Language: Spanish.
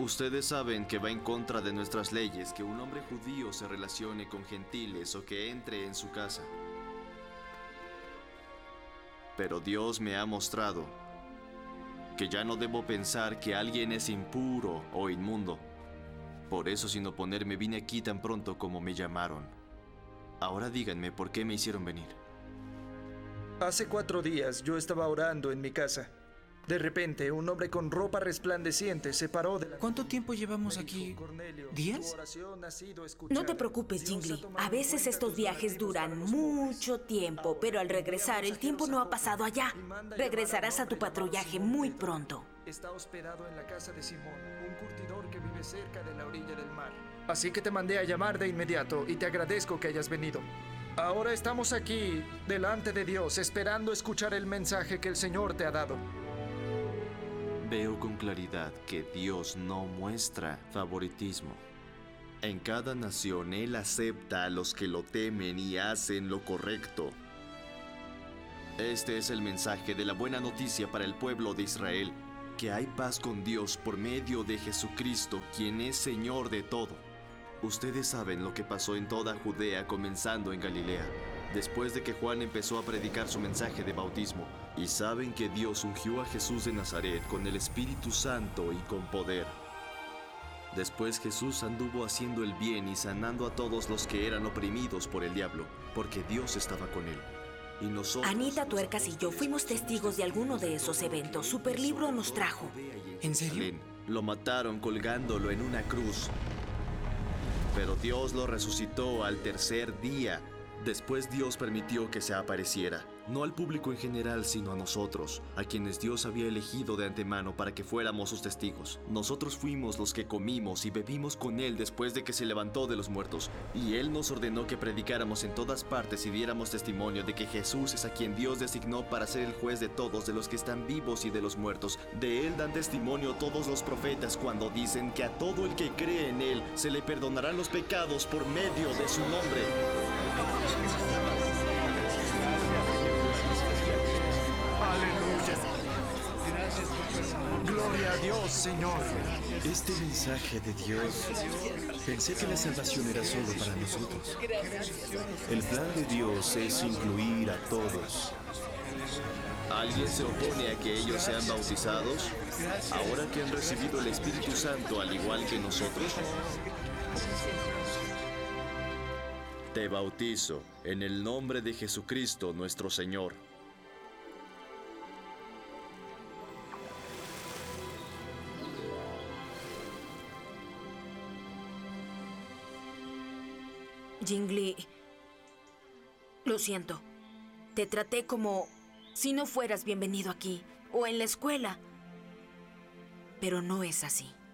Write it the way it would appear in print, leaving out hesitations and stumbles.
Ustedes saben que va en contra de nuestras leyes que un hombre judío se relacione con gentiles o que entre en su casa. Pero Dios me ha mostrado que ya no debo pensar que alguien es impuro o inmundo. Por eso, sin oponerme, vine aquí tan pronto como me llamaron. Ahora díganme por qué me hicieron venir. Hace 4 días yo estaba orando en mi casa. De repente, un hombre con ropa resplandeciente se paró de la... ¿Cuánto tiempo llevamos aquí? Cornelio, ¿Días? tu oración ha sido escuchada. No te preocupes, Dios Jingli. ha tomado A veces en cuenta estos tus viajes donativos duran para los pobres. mucho tiempo, pero al regresar el tiempo no ha pasado allá. Regresarás a tu patrullaje muy pronto. Está hospedado en la casa de Simón, un curtidor que vive cerca de la orilla del mar. Así que te mandé a llamar de inmediato y te agradezco que hayas venido. Ahora estamos aquí, delante de Dios, esperando escuchar el mensaje que el Señor te ha dado. Veo con claridad que Dios no muestra favoritismo. En cada nación Él acepta a los que lo temen y hacen lo correcto. Este es el mensaje de la buena noticia para el pueblo de Israel, que hay paz con Dios por medio de Jesucristo, quien es Señor de todo. Ustedes saben lo que pasó en toda Judea, comenzando en Galilea, después de que Juan empezó a predicar su mensaje de bautismo, y saben que Dios ungió a Jesús de Nazaret con el Espíritu Santo y con poder. Después Jesús anduvo haciendo el bien y sanando a todos los que eran oprimidos por el diablo, porque Dios estaba con él. Y nosotros, Anita Tuercas y yo fuimos testigos de alguno de esos eventos. Superlibro nos trajo. ¿En serio? Lo mataron colgándolo en una cruz. Pero Dios lo resucitó al tercer día. Después Dios permitió que se apareciera, no al público en general, sino a nosotros, a quienes Dios había elegido de antemano para que fuéramos sus testigos. Nosotros fuimos los que comimos y bebimos con Él después de que se levantó de los muertos. Y Él nos ordenó que predicáramos en todas partes y diéramos testimonio de que Jesús es a quien Dios designó para ser el juez de todos, de los que están vivos y de los muertos. De Él dan testimonio todos los profetas cuando dicen que a todo el que cree en Él se le perdonarán los pecados por medio de su nombre. ¡Aleluya! ¡Gloria a Dios, Señor! Este mensaje de Dios, pensé que la salvación era solo para nosotros. El plan de Dios es incluir a todos. ¿Alguien se opone a que ellos sean bautizados? Ahora que han recibido el Espíritu Santo al igual que nosotros. Te bautizo en el nombre de Jesucristo nuestro Señor. Jingli, lo siento. Te traté como si no fueras bienvenido aquí o en la escuela. Pero no es así.